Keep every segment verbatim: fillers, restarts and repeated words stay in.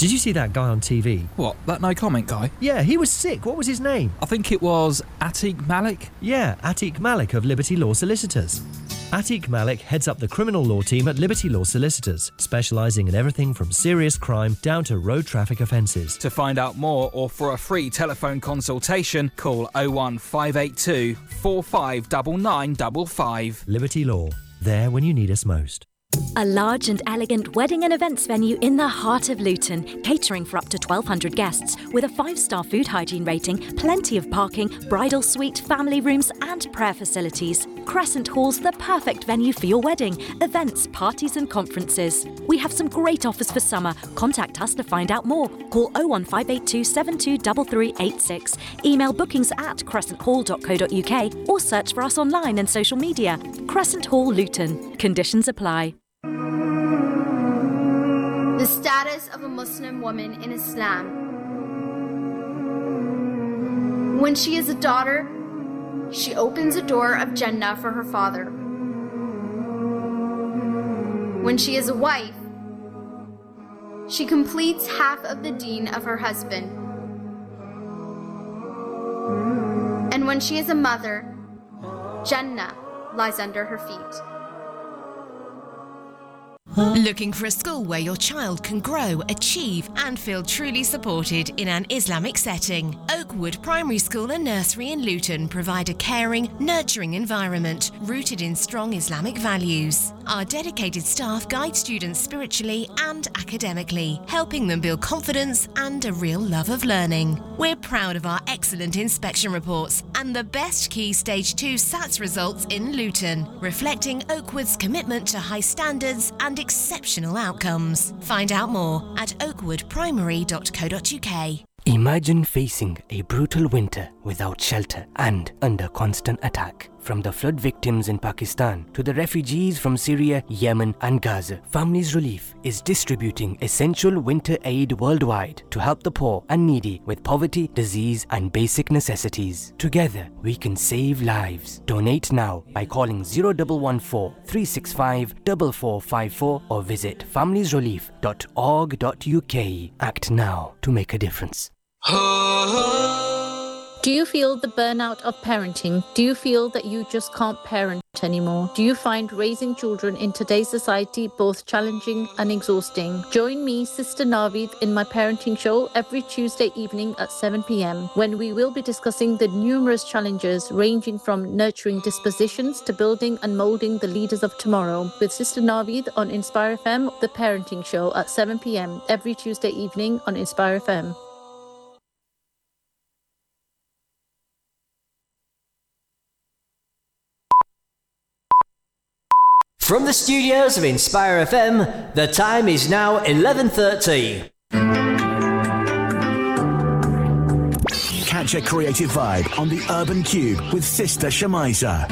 Did you see that guy on T V? What, that no comment guy? Yeah, he was sick. What was his name? I think it was Atiq Malik. Yeah, Atiq Malik of Liberty Law Solicitors. Atiq Malik heads up the criminal law team at Liberty Law Solicitors, specialising in everything from serious crime down to road traffic offences. To find out more or for a free telephone consultation, call oh one five eight two, four five nine nine five five. Liberty Law, there when you need us most. A large and elegant wedding and events venue in the heart of Luton, catering for up to twelve hundred guests, with a five-star food hygiene rating, plenty of parking, bridal suite, family rooms and prayer facilities. Crescent Hall's the perfect venue for your wedding, events, parties and conferences. We have some great offers for summer. Contact us to find out more. Call oh one five eight two, seven two three three eight six. Email bookings at crescent hall dot co dot uk or search for us online and social media. Crescent Hall Luton. Conditions apply. The status of a Muslim woman in Islam. When she is a daughter, she opens a door of Jannah for her father. When she is a wife, she completes half of the deen of her husband. And when she is a mother, Jannah lies under her feet. Looking for a school where your child can grow, achieve and feel truly supported in an Islamic setting? Oakwood Primary School and Nursery in Luton provide a caring, nurturing environment rooted in strong Islamic values. Our dedicated staff guide students spiritually and academically, helping them build confidence and a real love of learning. We're proud of our excellent inspection reports and the best Key Stage two SATS results in Luton, reflecting Oakwood's commitment to high standards and exceptional outcomes. Find out more at oakwood primary dot co dot uk. Imagine facing a brutal winter without shelter and under constant attack. From the flood victims in Pakistan to the refugees from Syria, Yemen and Gaza, Families Relief is distributing essential winter aid worldwide to help the poor and needy with poverty, disease and basic necessities. Together, we can save lives. Donate now by calling zero one one four, three six five, four four five four or visit families relief dot org dot uk. Act now to make a difference. Do you feel the burnout of parenting? Do you feel that you just can't parent anymore? Do you find raising children in today's society both challenging and exhausting? Join me, Sister Naveed, in my parenting show every Tuesday evening at seven p.m. when we will be discussing the numerous challenges ranging from nurturing dispositions to building and moulding the leaders of tomorrow. With Sister Naveed on Inspire F M, the parenting show at seven p.m. every Tuesday evening on Inspire F M. From the studios of Inspire F M, the time is now eleven thirty. Catch a creative vibe on the Urban Cube with Sister Shamiza.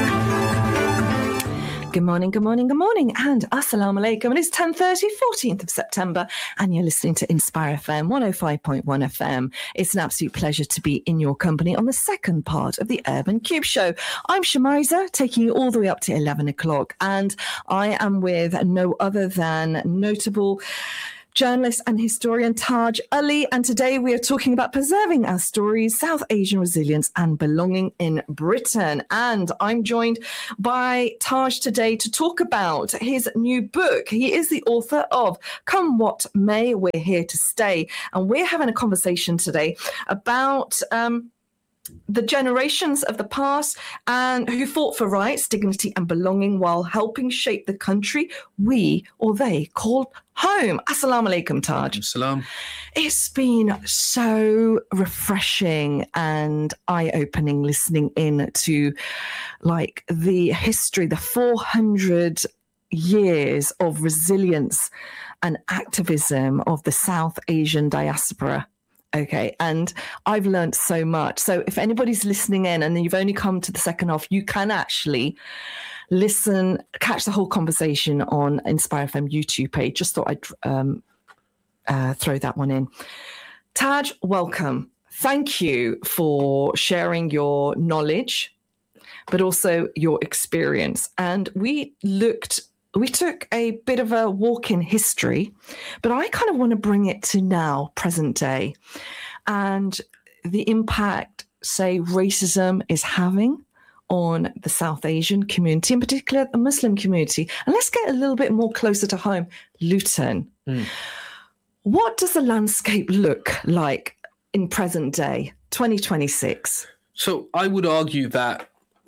Good morning, good morning, good morning, and assalamu alaikum. And it's ten thirty, fourteenth of September, and you're listening to Inspire F M, one oh five point one F M. It's an absolute pleasure to be in your company on the second part of the Urban Cube Show. I'm Shamiza, taking you all the way up to eleven o'clock, and I am with no other than notable journalist and historian Taj Ali, and today we are talking about preserving our stories, South Asian resilience and belonging in Britain. And I'm joined by Taj today to talk about his new book. He is the author of Come What May, We're Here to Stay, and we're having a conversation today about um the generations of the past and who fought for rights, dignity and belonging while helping shape the country we or they called home. Assalamu alaikum, Taj. Assalam. It's been so refreshing and eye-opening listening in to like the history, the four hundred years of resilience and activism of the South Asian diaspora. Okay, and I've learned so much. So if anybody's listening in and you've only come to the second half, you can actually listen, catch the whole conversation on Inspire F M YouTube page. Just thought I'd um, uh, throw that one in. Taj, welcome. Thank you for sharing your knowledge, but also your experience. And we looked we took a bit of a walk in history, but I kind of want to bring it to now, present day, and the impact, say, racism is having on the South Asian community, in particular the Muslim community. And let's get a little bit more closer to home, Luton. Mm. What does the landscape look like in present day, twenty twenty-six? So I would argue that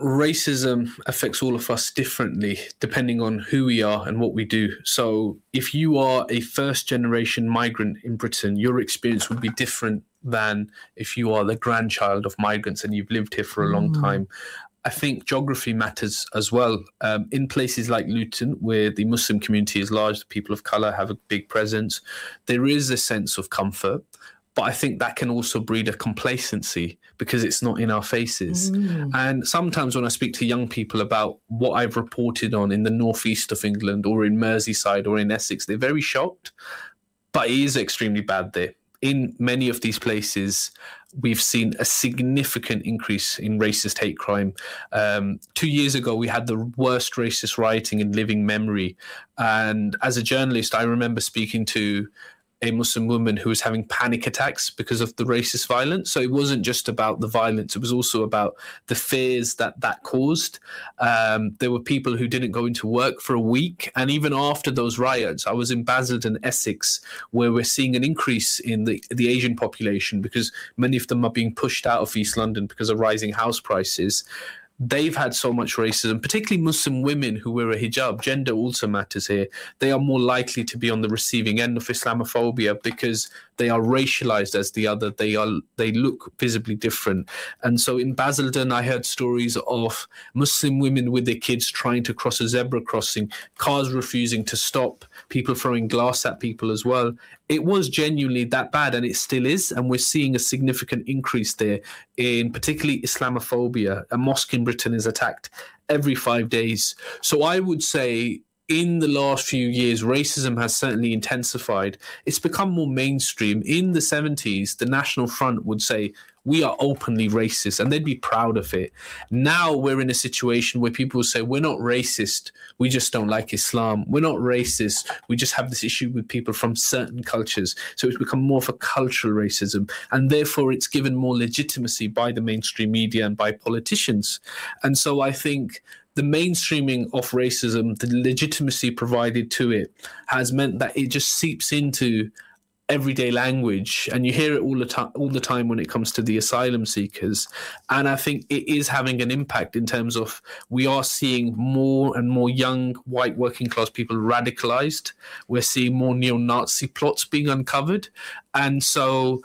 racism affects all of us differently depending on who we are and what we do. So if you are a first generation migrant in Britain, your experience would be different than if you are the grandchild of migrants and you've lived here for a long mm. time. I think geography matters as well. Um, in places like Luton, where the Muslim community is large, the people of colour have a big presence, there is a sense of comfort. But I think that can also breed a complacency because it's not in our faces. Mm. And sometimes when I speak to young people about what I've reported on in the northeast of England or in Merseyside or in Essex, they're very shocked. But it is extremely bad there. In many of these places, we've seen a significant increase in racist hate crime. Um, two years ago, we had the worst racist rioting in living memory. And as a journalist, I remember speaking to a Muslim woman who was having panic attacks because of the racist violence. So it wasn't just about the violence, it was also about the fears that that caused. Um, there were people who didn't go into work for a week. And even after those riots, I was in Basildon, Essex, where we're seeing an increase in the, the Asian population because many of them are being pushed out of East London because of rising house prices. They've had so much racism, particularly Muslim women who wear a hijab. Gender also matters here. They are more likely to be on the receiving end of Islamophobia because they are racialized as the other. They are they look visibly different. And so in Basildon, I heard stories of Muslim women with their kids trying to cross a zebra crossing, cars refusing to stop, people throwing glass at people as well. It was genuinely that bad, and it still is. And we're seeing a significant increase there in particularly Islamophobia. A mosque in Britain is attacked every five days. So I would say in the last few years, racism has certainly intensified. It's become more mainstream. In the seventies, the National Front would say, we are openly racist, and they'd be proud of it. Now we're in a situation where people say, we're not racist, we just don't like Islam. We're not racist, we just have this issue with people from certain cultures. So it's become more of a cultural racism, and therefore it's given more legitimacy by the mainstream media and by politicians. And so I think the mainstreaming of racism, the legitimacy provided to it, has meant that it just seeps into everyday language, and you hear it all the time all the time when it comes to the asylum seekers. And I think it is having an impact in terms of we are seeing more and more young white working class people radicalized. We're seeing more neo-Nazi plots being uncovered. And so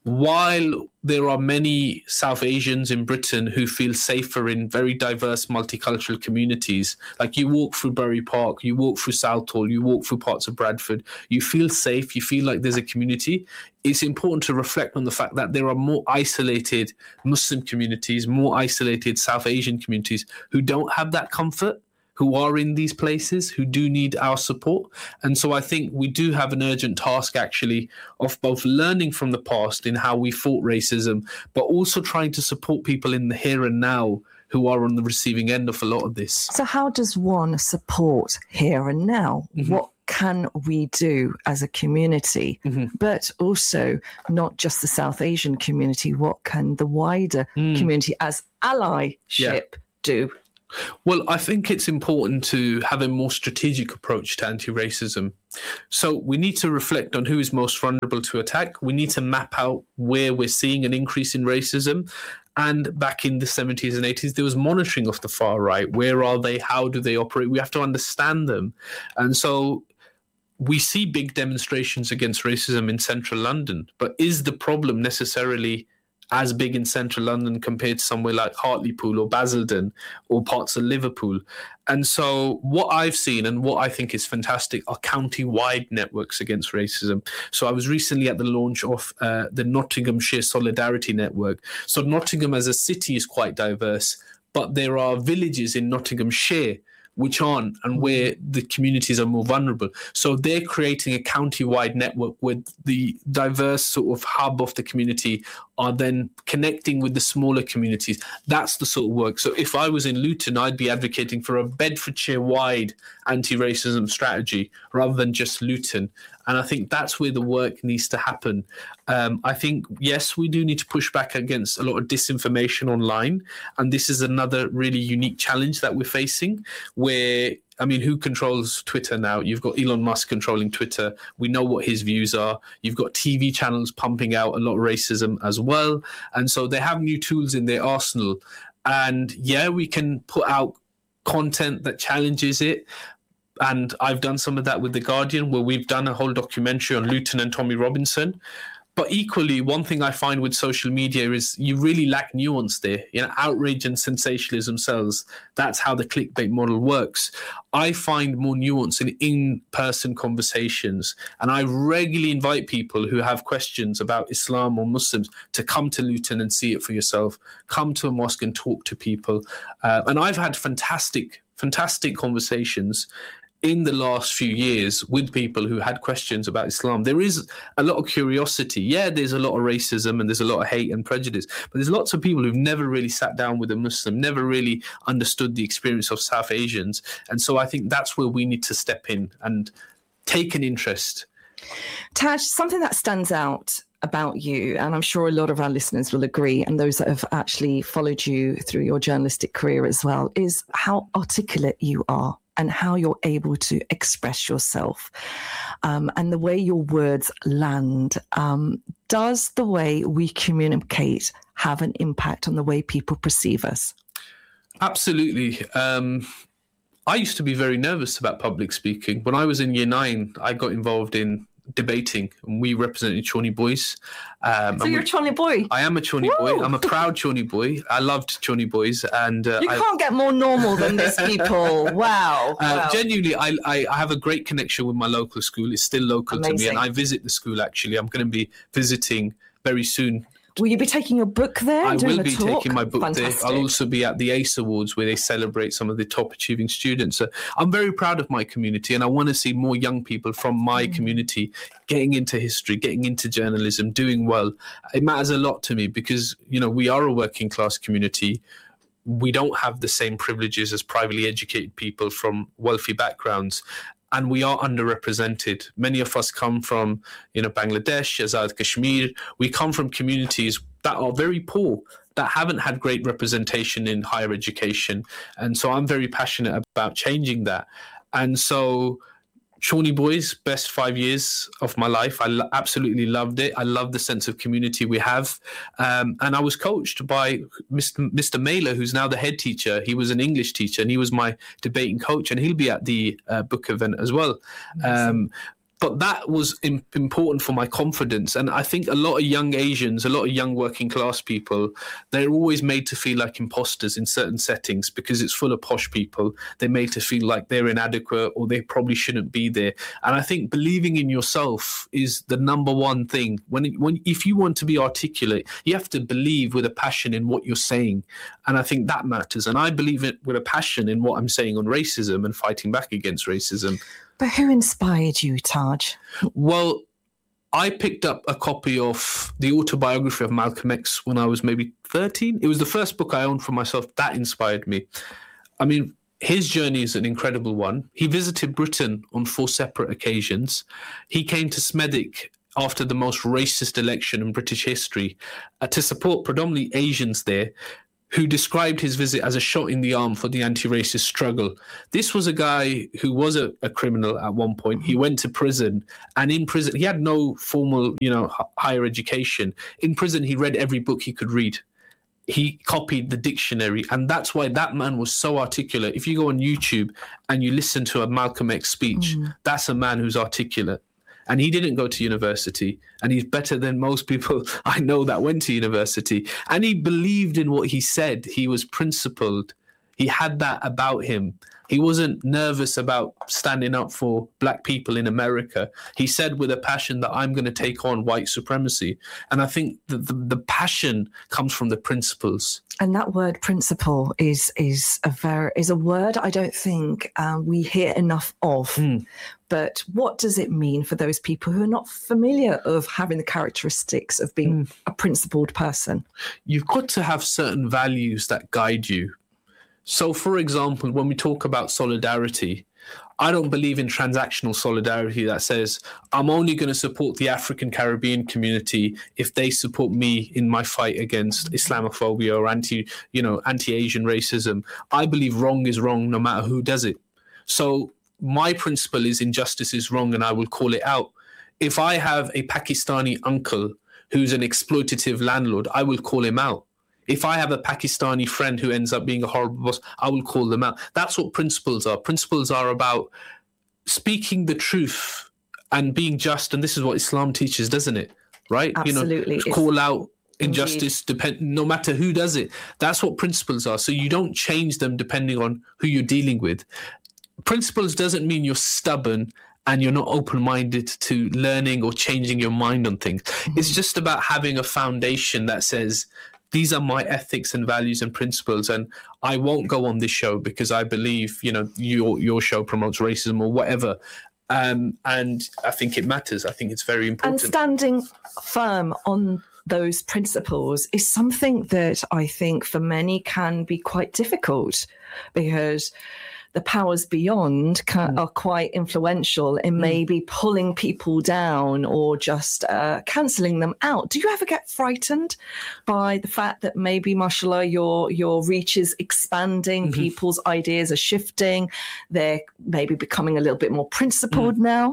while there are many South Asians in Britain who feel safer in very diverse multicultural communities, like you walk through Bury Park, you walk through Southall, you walk through parts of Bradford, you feel safe, you feel like there's a community. It's important to reflect on the fact that there are more isolated Muslim communities, more isolated South Asian communities who don't have that comfort, who are in these places, who do need our support. And so I think we do have an urgent task, actually, of both learning from the past in how we fought racism, but also trying to support people in the here and now who are on the receiving end of a lot of this. So how does one support here and now? Mm-hmm. What can we do as a community, mm-hmm. but also not just the South Asian community? What can the wider mm. community as allyship yeah. do? Well, I think it's important to have a more strategic approach to anti-racism. So we need to reflect on who is most vulnerable to attack. We need to map out where we're seeing an increase in racism. And back in the seventies and eighties, there was monitoring of the far right. Where are they? How do they operate? We have to understand them. And so we see big demonstrations against racism in central London. But is the problem necessarily as big in central London compared to somewhere like Hartlepool or Basildon or parts of Liverpool? And so what I've seen and what I think is fantastic are county-wide networks against racism. So I was recently at the launch of uh, the Nottinghamshire Solidarity Network. So Nottingham as a city is quite diverse, but there are villages in Nottinghamshire which aren't, and where the communities are more vulnerable. So they're creating a county-wide network with the diverse sort of hub of the community are then connecting with the smaller communities. That's the sort of work. So if I was in Luton, I'd be advocating for a Bedfordshire-wide anti-racism strategy rather than just Luton. And I think that's where the work needs to happen. Um, I think, yes, we do need to push back against a lot of disinformation online. And this is another really unique challenge that we're facing where, I mean, who controls Twitter now? You've got Elon Musk controlling Twitter. We know what his views are. You've got T V channels pumping out a lot of racism as well. And so they have new tools in their arsenal. And yeah, we can put out content that challenges it. And I've done some of that with The Guardian, where we've done a whole documentary on Luton and Tommy Robinson. But equally, one thing I find with social media is you really lack nuance there. You know, outrage and sensationalism sells. That's how the clickbait model works. I find more nuance in in-person conversations. And I regularly invite people who have questions about Islam or Muslims to come to Luton and see it for yourself. Come to a mosque and talk to people. Uh, and I've had fantastic, fantastic conversations in the last few years with people who had questions about Islam. There is a lot of curiosity. Yeah, there's a lot of racism and there's a lot of hate and prejudice, but there's lots of people who've never really sat down with a Muslim, never really understood the experience of South Asians. And so I think that's where we need to step in and take an interest. Taj, something that stands out about you, and I'm sure a lot of our listeners will agree, and those that have actually followed you through your journalistic career as well, is how articulate you are and how you're able to express yourself, um, and the way your words land. Um, does the way we communicate have an impact on the way people perceive us? Absolutely. Um, I used to be very nervous about public speaking. When I was in year nine, I got involved in debating, and we represented Shawnee Boys. Um, so you're we, a Shawnee boy? I am a Shawnee boy. I'm a proud Shawnee boy. I loved Shawnee Boys. And uh, you I, can't get more normal than this, people. Wow. Uh, wow. Genuinely, I, I, I have a great connection with my local school. It's still local Amazing. to me, and I visit the school, actually. I'm going to be visiting very soon. Will you be taking your book there? I doing will a be talk? taking my book Fantastic. there. I'll also be at the ACE Awards, where they celebrate some of the top achieving students. So I'm very proud of my community, and I want to see more young people from my mm. community getting into history, getting into journalism, doing well. It matters a lot to me because, you know, we are a working class community. We don't have the same privileges as privately educated people from wealthy backgrounds. And we are underrepresented. Many of us come from, you know, Bangladesh, Azad Kashmir. We come from communities that are very poor, that haven't had great representation in higher education. And so I'm very passionate about changing that. And so Shawnee Boys, best five years of my life. I lo- absolutely loved it. I love the sense of community we have. Um, and I was coached by Mister Mister Mailer, who's now the head teacher. He was an English teacher, and he was my debating coach, and he'll be at the uh, book event as well. Um, But that was im- important for my confidence. And I think a lot of young Asians, a lot of young working class people, they're always made to feel like imposters in certain settings because it's full of posh people. They're made to feel like they're inadequate or they probably shouldn't be there. And I think believing in yourself is the number one thing. When, when if you want to be articulate, you have to believe with a passion in what you're saying. And I think that matters. And I believe it with a passion in what I'm saying on racism and fighting back against racism. But who inspired you, Taj? Well, I picked up a copy of the autobiography of Malcolm X when I was maybe thirteen. It was the first book I owned for myself. That inspired me. I mean, his journey is an incredible one. He visited Britain on four separate occasions. He came to Smethwick after the most racist election in British history uh, to support predominantly Asians there, who described his visit as a shot in the arm for the anti-racist struggle. This was a guy who was a, a criminal at one point. He went to prison, and in prison, he had no formal, you know, h- higher education. In prison, he read every book he could read. He copied the dictionary, and that's why that man was so articulate. If you go on YouTube and you listen to a Malcolm X speech, mm. that's a man who's articulate. And he didn't go to university, and he's better than most people I know that went to university. And he believed in what he said. He was principled. He had that about him. He wasn't nervous about standing up for black people in America. He said with a passion that I'm going to take on white supremacy. And I think the, the, the passion comes from the principles. And that word principle is is a very is a word I don't think uh, we hear enough of. Mm. But what does it mean for those people who are not familiar of having the characteristics of being mm. a principled person? You've got to have certain values that guide you. So, for example, when we talk about solidarity, I don't believe in transactional solidarity that says I'm only going to support the African Caribbean community if they support me in my fight against Islamophobia or anti, you know, anti-Asian racism. I believe wrong is wrong no matter who does it. So my principle is injustice is wrong and I will call it out. If I have a Pakistani uncle who's an exploitative landlord, I will call him out. If I have a Pakistani friend who ends up being a horrible boss, I will call them out. That's what principles are. Principles are about speaking the truth and being just. And this is what Islam teaches, doesn't it? Right? Absolutely. You know, call out injustice, depend, no matter who does it. That's what principles are. So you don't change them depending on who you're dealing with. Principles doesn't mean you're stubborn and you're not open-minded to learning or changing your mind on things. Mm-hmm. It's just about having a foundation that says, these are my ethics and values and principles, and I won't go on this show because I believe, you know, your your show promotes racism or whatever. Um, and I think it matters. I think it's very important. And standing firm on those principles is something that I think for many can be quite difficult, because the powers beyond can, mm. are quite influential in mm. maybe pulling people down or just uh, cancelling them out. Do you ever get frightened by the fact that maybe, mashallah, your your reach is expanding, mm-hmm. people's ideas are shifting, they're maybe becoming a little bit more principled mm. now?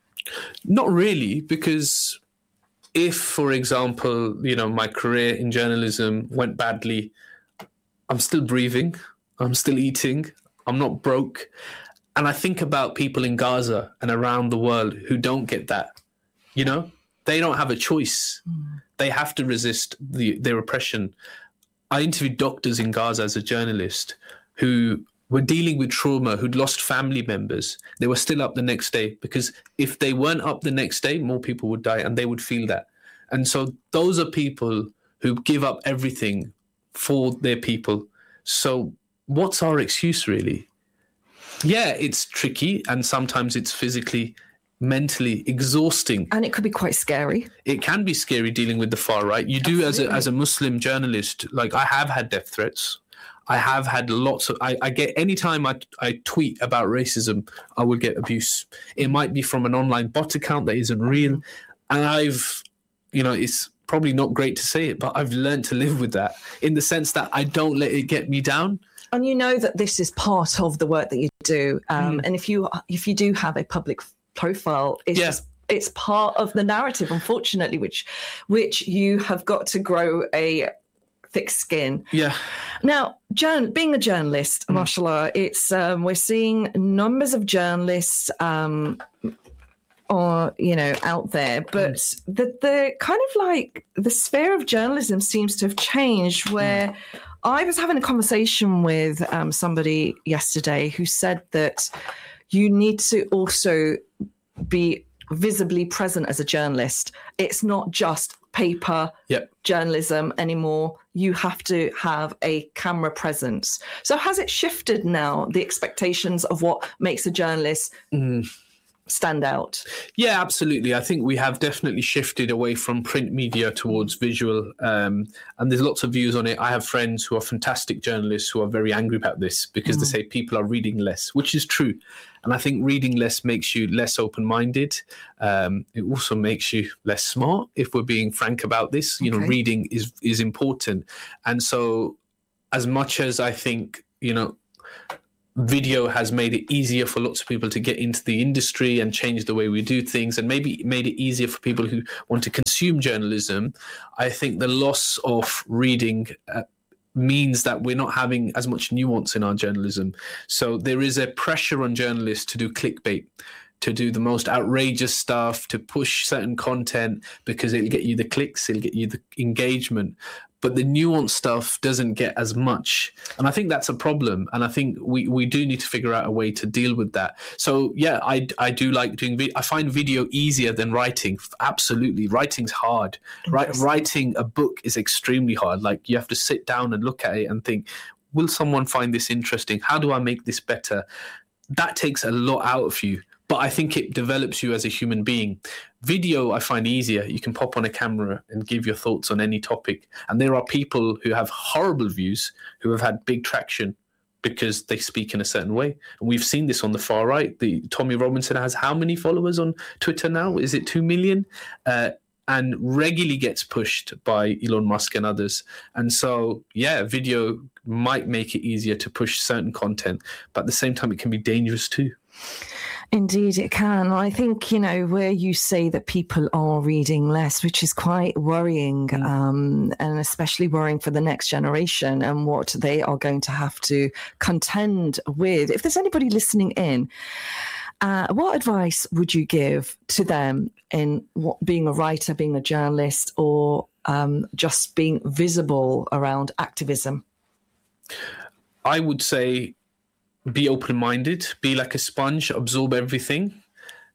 Not really, because if, for example, you know, my career in journalism went badly, I'm still breathing, I'm still eating, I'm not broke. And I think about people in Gaza and around the world who don't get that. You know, they don't have a choice. Mm. They have to resist the, their oppression. I interviewed doctors in Gaza as a journalist who were dealing with trauma, who'd lost family members. They were still up the next day, because if they weren't up the next day, more people would die and they would feel that. And so those are people who give up everything for their people. So what's our excuse, really? Yeah, it's tricky, and sometimes it's physically, mentally exhausting. And it could be quite scary. It can be scary dealing with the far right. You do, as a, as a Muslim journalist, like I have had death threats. I have had lots of, I, I get, anytime I, I tweet about racism, I will get abuse. It might be from an online bot account that isn't real. And I've, you know, it's probably not great to say it, but I've learned to live with that, in the sense that I don't let it get me down. And you know that this is part of the work that you do. Um, mm. And if you if you do have a public profile, it's yeah. just, it's part of the narrative, unfortunately, which which you have got to grow a thick skin. Yeah. Now, journal, being a journalist, mm. mashallah, it's um, we're seeing numbers of journalists um, or, you know, out there, but mm. the the kind of like the sphere of journalism seems to have changed, where mm. I was having a conversation with um, somebody yesterday who said that you need to also be visibly present as a journalist. It's not just paper yep. journalism anymore. You have to have a camera presence. So has it shifted now, the expectations of what makes a journalist mm. stand out? Yeah, absolutely. I think we have definitely shifted away from print media towards visual, um, and there's lots of views on it. I have friends who are fantastic journalists who are very angry about this, because mm. they say people are reading less, which is true. And I think reading less makes you less open-minded. Um, it also makes you less smart, if we're being frank about this. You okay. know, reading is is important. And so as much as I think, you know, video has made it easier for lots of people to get into the industry and change the way we do things, and maybe made it easier for people who want to consume journalism, I think the loss of reading uh, means that we're not having as much nuance in our journalism. So there is a pressure on journalists to do clickbait, to do the most outrageous stuff, to push certain content, because it'll get you the clicks, it'll get you the engagement. but the nuanced stuff doesn't get as much. And I think that's a problem. And I think we, we do need to figure out a way to deal with that. So, yeah, I, I do like doing video. I find video easier than writing. Absolutely. Writing's hard. Right, writing a book is extremely hard. Like, you have to sit down and look at it and think, will someone find this interesting? How do I make this better? That takes a lot out of you. But I think it develops you as a human being. Video, I find easier. You can pop on a camera and give your thoughts on any topic. And there are people who have horrible views who have had big traction because they speak in a certain way. And we've seen this on the far right. The Tommy Robinson has how many followers on Twitter now? Is it two million? Uh, and regularly gets pushed by Elon Musk and others. And so, yeah, video might make it easier to push certain content, but at the same time, it can be dangerous too. Indeed, it can. I think, you know, where you say that people are reading less, which is quite worrying, mm. um, and especially worrying for the next generation and what they are going to have to contend with. If there's anybody listening in, uh, what advice would you give to them in what, being a writer, being a journalist, or um, just being visible around activism? I would say, be open-minded, be like a sponge, absorb everything.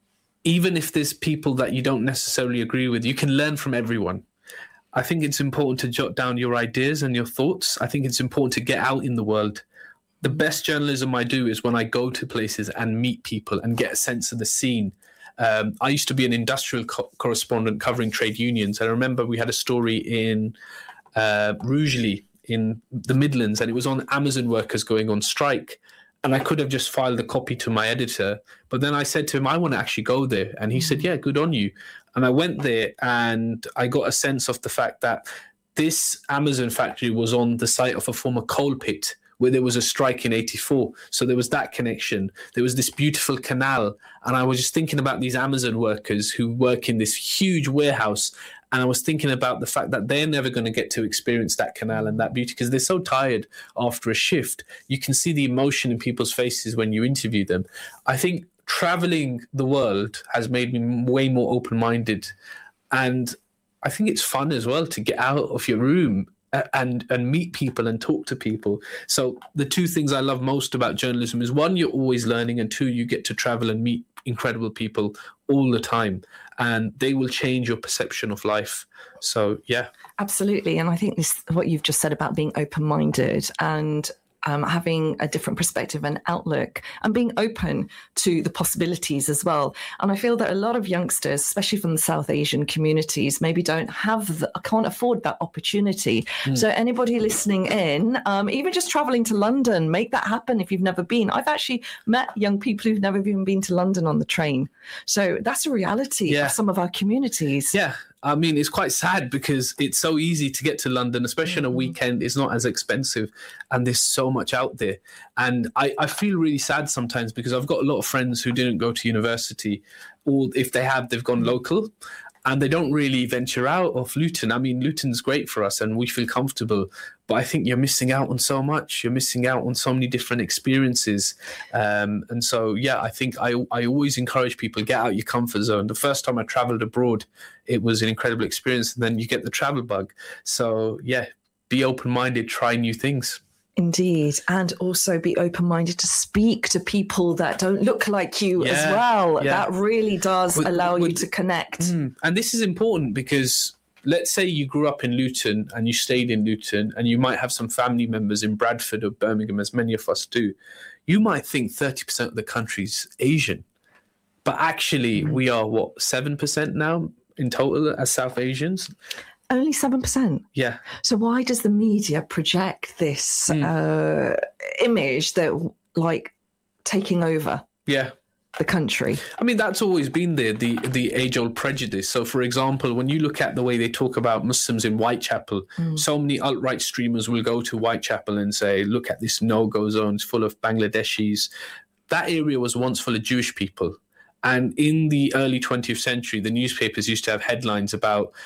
Even if there's people that you don't necessarily agree with, you can learn from everyone. I think it's important to jot down your ideas and your thoughts. I think it's important to get out in the world. The best journalism I do is when I go to places and meet people and get a sense of the scene. Um, I used to be an industrial co- correspondent covering trade unions. I remember we had a story in uh, Rugeley in the Midlands, and it was on Amazon workers going on strike. And I could have just filed a copy to my editor. But then I said to him, I want to actually go there. And he said, yeah, good on you. And I went there and I got a sense of the fact that this Amazon factory was on the site of a former coal pit where there was a strike in eighty-four. So there was that connection. There was this beautiful canal. And I was just thinking about these Amazon workers who work in this huge warehouse. And I was thinking about the fact that they're never going to get to experience that canal and that beauty because they're so tired after a shift. You can see the emotion in people's faces when you interview them. I think traveling the world has made me way more open-minded. And I think it's fun as well to get out of your room and and meet people and talk to people. So the two things I love most about journalism is, one, you're always learning, and two, you get to travel and meet incredible people all the time, and they will change your perception of life. So yeah, absolutely. And I think this, what you've just said about being open-minded and Um, having a different perspective and outlook and being open to the possibilities as well. And I feel that a lot of youngsters, especially from the South Asian communities, maybe don't have, the, can't afford that opportunity. Mm. So anybody listening in, um, even just traveling to London, make that happen if you've never been. I've actually met young people who've never even been to London on the train. So that's a reality yeah. of some of our communities. Yeah. I mean, it's quite sad because it's so easy to get to London, especially mm. on a weekend. It's not as expensive and there's so much out there. And I, I feel really sad sometimes because I've got a lot of friends who didn't go to university, or if they have, they've gone local and they don't really venture out of Luton. I mean, Luton's great for us and we feel comfortable, but I think you're missing out on so much. You're missing out on so many different experiences. Um, and so, yeah, I think I, I always encourage people, get out your comfort zone. The first time I traveled abroad, it was an incredible experience. And then you get the travel bug. So, yeah, be open-minded, try new things. Indeed. And also be open-minded to speak to people that don't look like you yeah, as well. Yeah. That really does with, allow with, you to connect. Mm, and this is important because let's say you grew up in Luton and you stayed in Luton and you might have some family members in Bradford or Birmingham, as many of us do. You might think thirty percent of the country's Asian. But actually, mm. we are, what, seven percent now in total as South Asians? Only seven percent? Yeah. So why does the media project this mm. uh, image that, like, taking over yeah. the country? I mean, that's always been there, the, the age-old prejudice. So, for example, when you look at the way they talk about Muslims in Whitechapel, mm. so many alt-right streamers will go to Whitechapel and say, look at this no-go zone, it's full of Bangladeshis. That area was once full of Jewish people. And in the early twentieth century, the newspapers used to have headlines about